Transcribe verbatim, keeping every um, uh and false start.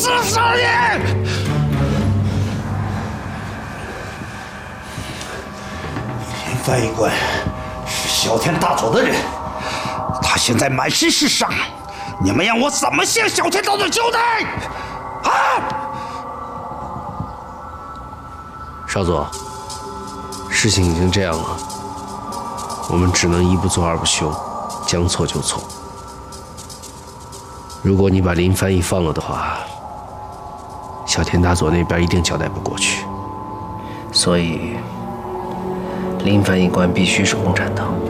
死少爷！林翻译官是小田大佐的人，他现在满身是伤，你们让我怎么向小田大佐交代？啊！ 少佐，事情已经这样了，我们只能一不做二不休，将错就错。如果你把林翻译放了的话，小田大佐那边一定交代不过去。所以，林翻译官必须是共产党。